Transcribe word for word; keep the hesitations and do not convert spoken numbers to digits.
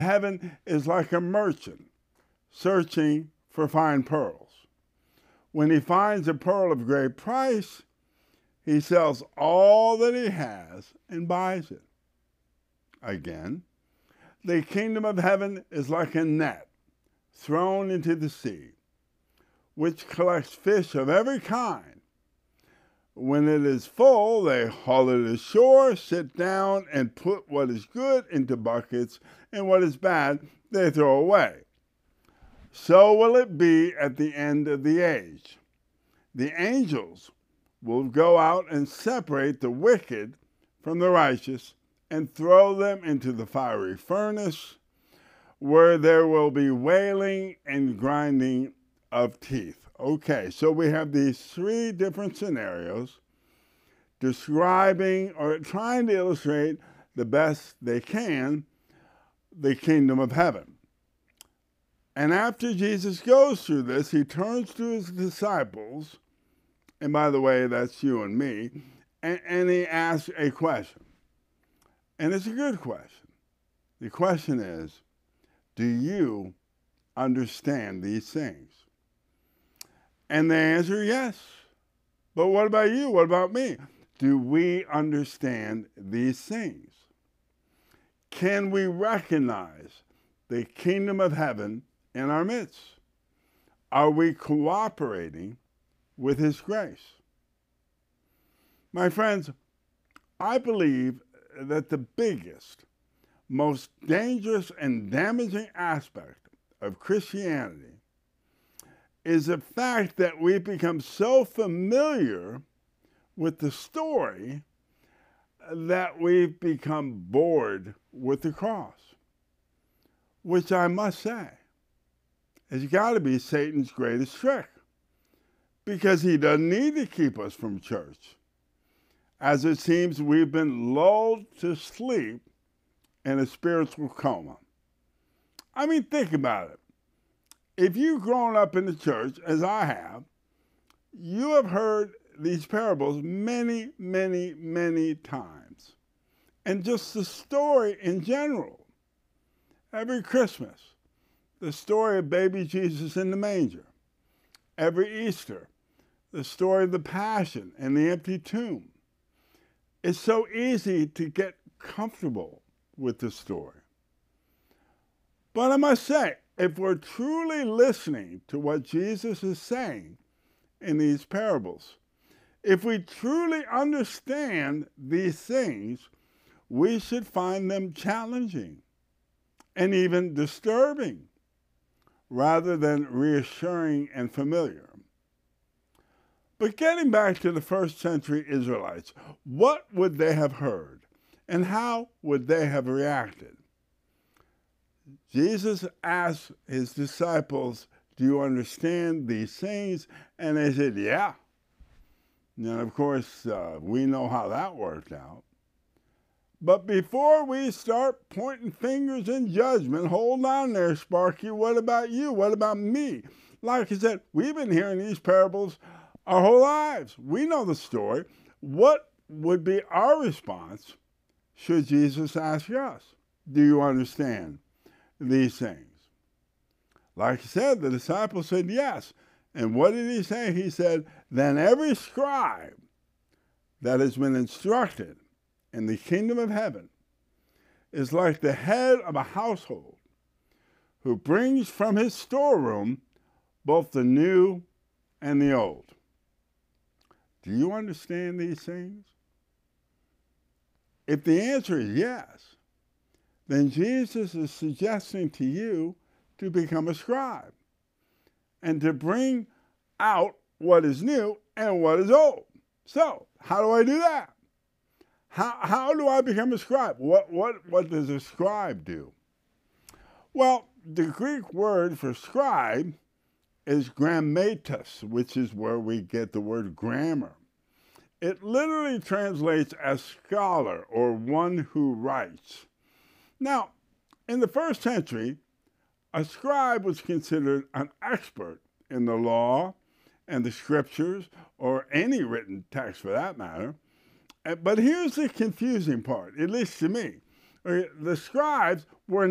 Heaven is like a merchant searching for fine pearls. When he finds a pearl of great price, he sells all that he has and buys it. Again, the kingdom of heaven is like a net thrown into the sea, which collects fish of every kind. When it is full, they haul it ashore, sit down, and put what is good into buckets, and what is bad they throw away. So will it be at the end of the age. The angels will go out and separate the wicked from the righteous and throw them into the fiery furnace, where there will be wailing and grinding of teeth. Okay, so we have these three different scenarios describing or trying to illustrate the best they can the kingdom of heaven. And after Jesus goes through this, he turns to his disciples, and by the way, that's you and me, and, and he asks a question. And it's a good question. The question is, do you understand these things? And they answer yes. But what about you? What about me? Do we understand these things? Can we recognize the kingdom of heaven in our midst? Are we cooperating with his grace? My friends, I believe that the biggest, most dangerous and damaging aspect of Christianity is the fact that we've become so familiar with the story that we've become bored with the cross, which I must say has got to be Satan's greatest trick, because he doesn't need to keep us from church, as it seems we've been lulled to sleep in a spiritual coma. I mean, think about it. If you've grown up in the church, as I have, you have heard these parables many, many, many times. And just the story in general. Every Christmas, the story of baby Jesus in the manger. Every Easter, the story of the Passion and the empty tomb. It's so easy to get comfortable with the story. But I must say, if we're truly listening to what Jesus is saying in these parables, if we truly understand these things, we should find them challenging and even disturbing, rather than reassuring and familiar. But getting back to the first century Israelites, what would they have heard, and how would they have reacted? Jesus asked his disciples, do you understand these things? And they said, yeah. And of course, uh, we know how that worked out. But before we start pointing fingers in judgment, hold on there, Sparky. What about you? What about me? Like I said, we've been hearing these parables our whole lives. We know the story. What would be our response should Jesus ask us? Do you understand these things? Like I said, the disciples said yes. And what did he say? He said, then every scribe that has been instructed in the kingdom of heaven is like the head of a household who brings from his storeroom both the new and the old. Do you understand these things? If the answer is yes, then Jesus is suggesting to you to become a scribe and to bring out what is new and what is old. So, how do I do that? How, how do I become a scribe? What, what, what does a scribe do? Well, the Greek word for scribe is grammatus, which is where we get the word grammar. It literally translates as scholar or one who writes. Now, in the first century, a scribe was considered an expert in the law and the scriptures, or any written text for that matter. But here's the confusing part, at least to me. The scribes were